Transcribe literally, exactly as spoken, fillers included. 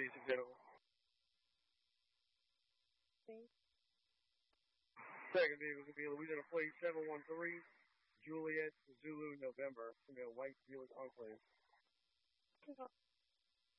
ladies and gentlemen. Second vehicle is going to be Louisiana Plate seven one three, Juliet Zulu November. It's going to be a white Buick Enclave.